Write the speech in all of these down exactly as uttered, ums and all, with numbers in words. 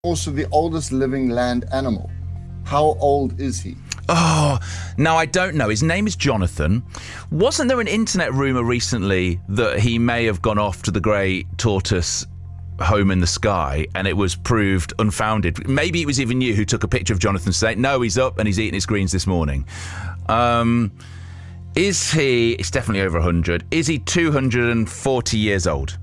also the oldest living land animal. How old is he? Oh, now I don't know. His name is Jonathan. Wasn't there an internet rumour recently that he may have gone off to the grey tortoise home in the sky, and it was proved unfounded? Maybe it was even you who took a picture of Jonathan saying, no, he's up and he's eating his greens this morning. Um, is he, it's definitely over one hundred, is he two hundred forty years old?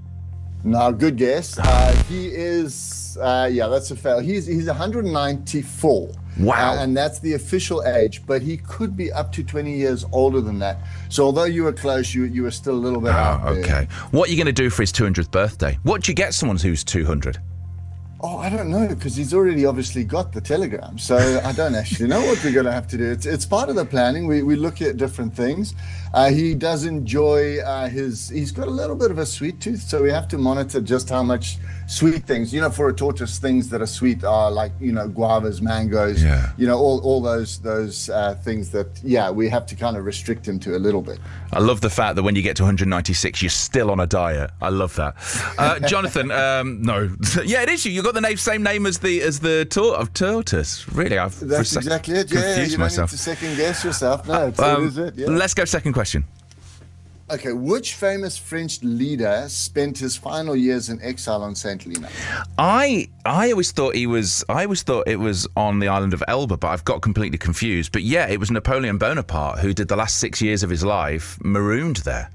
No, good guess. Uh, he is, uh, yeah, that's a fail. He's, he's one hundred ninety-four. Wow. Uh, and that's the official age, but he could be up to twenty years older than that. So although you were close, you you were still a little bit Oh, out there. okay. What are you going to do for his two hundredth birthday? What do you get someone who's two hundred? Oh, I don't know, because he's already obviously got the telegram. So I don't actually know what we're going to have to do. It's it's part of the planning. We we look at different things. Uh, he does enjoy uh, his, he's got a little bit of a sweet tooth, so we have to monitor just how much sweet things, you know, for a tortoise, things that are sweet are like, you know, guavas, mangoes, Yeah. you know, all, all those those uh, things that, yeah, we have to kind of restrict him to a little bit. I love the fact that when you get to one hundred ninety-six, you're still on a diet. I love that. Uh, Jonathan, um, no. Yeah, it is you. You've got the name, same name as the as the tor- of tortoise. Really, I've That's for a sec- exactly it. Yeah, confused you don't myself. need to second guess yourself. No, it's, Um, it is it. Yeah. Let's go second question. Okay, which famous French leader spent his final years in exile on Saint Helena? I I always thought he was. I always thought it was on the island of Elba, but I've got completely confused. But yeah, it was Napoleon Bonaparte who did the last six years of his life marooned there.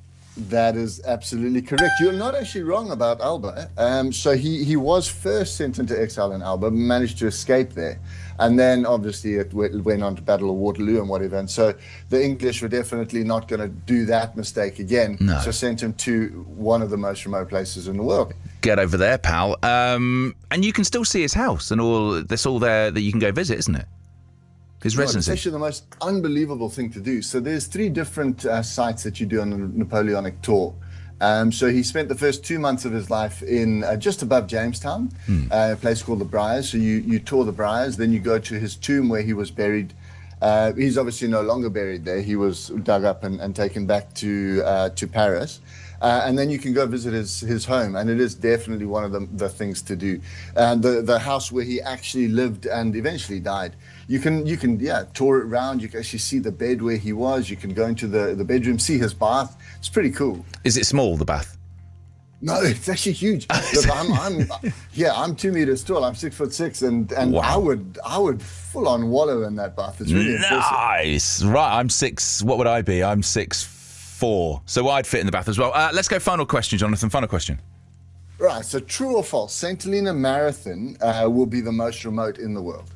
That is absolutely correct. You're not actually wrong about Elba. Um, so he, he was first sent into exile in Elba, managed to escape there. And then obviously it w- went on to Battle of Waterloo and whatever. And so the English were definitely not going to do that mistake again. No. So sent him to one of the most remote places in the world. Get over there, pal. Um, and you can still see his house and all. That's all there that you can go visit, isn't it? His No, it's residency. actually the most unbelievable thing to do. So there's three different uh, sites that you do on the Napoleonic tour. Um, so he spent the first two months of his life in uh, just above Jamestown, Hmm. uh, a place called the Briars. So you, you tour the Briars, then you go to his tomb where he was buried. Uh, he's obviously no longer buried there. He was dug up and, and taken back to uh, to Paris. Uh, and then you can go visit his, his home, and it is definitely one of the, the things to do. And the, the house where he actually lived and eventually died. You can, you can, yeah, tour it around. You can actually see the bed where he was. You can go into the, the bedroom, see his bath. It's pretty cool. Is it small, the bath? No, it's actually huge. Look, I'm, I'm, yeah, I'm two meters tall. I'm six foot six, and and Wow. I would, I would full on wallow in that bath. It's really impressive. Nice. Right, I'm six. What would I be? I'm six four. So I'd fit in the bath as well. Uh, let's go final question, Jonathan. Final question. Right. So, true or false? Saint Helena Marathon uh, will be the most remote in the world.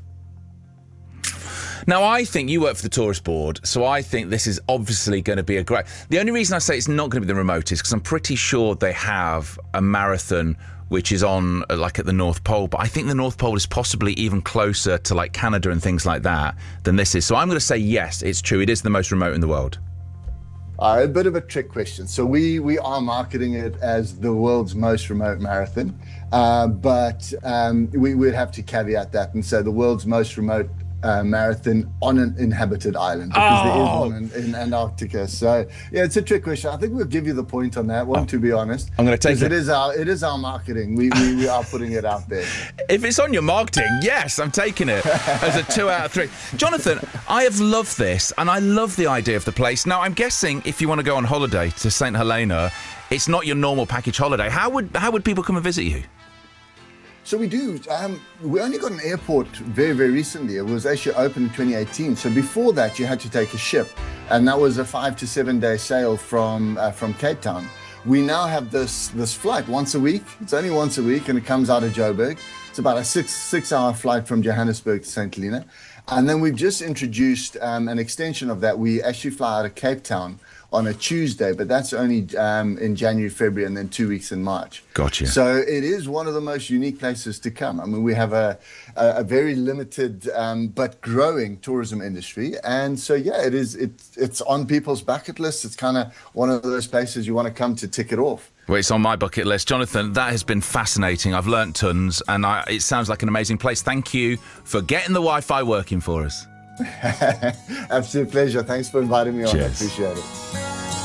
Now, I think you work for the tourist board, so I think this is obviously going to be a great... The only reason I say it's not going to be the remotest is because I'm pretty sure they have a marathon which is on, uh, like, at the North Pole, but I think the North Pole is possibly even closer to, like, Canada and things like that than this is. So I'm going to say yes, it's true. It is the most remote in the world. Uh, a bit of a trick question. So we we are marketing it as the world's most remote marathon, uh, but um, we would have to caveat that and say the world's most remote uh, marathon on an inhabited island, because there Oh. is one in, in Antarctica. So yeah, it's a trick question. I think we'll give you the point on that one, to be honest. I'm gonna take 'Cause it. It is our it is our marketing. We we, we are putting it out there. If it's on your marketing, yes, I'm taking it as a two out of three. Jonathan, I have loved this, and I love the idea of the place. Now, I'm guessing if you want to go on holiday to Saint Helena, it's not your normal package holiday. How would how would people come and visit you? So we do. Um, we only got an airport very, very recently. It was actually open in twenty eighteen. So before that, you had to take a ship, and that was a five to seven day sail from uh, from Cape Town. We now have this this flight once a week. It's only once a week, and it comes out of Joburg. It's about a six six hour flight from Johannesburg to Saint Helena, and then we've just introduced um, an extension of that. We actually fly out of Cape Town on a Tuesday, but that's only um, in January, February, and then two weeks in March. Gotcha. So it is one of the most unique places to come. I mean, we have a a, a very limited um, but growing tourism industry, and so yeah, it is. It's it's on people's bucket lists. It's kind of one of those places you want to come to tick it off. Well, it's on my bucket list. Jonathan, that has been fascinating. I've learnt tons, and I, it sounds like an amazing place. Thank you for getting the Wi-Fi working for us. Absolute pleasure. Thanks for inviting me on. I Cheers. appreciate it.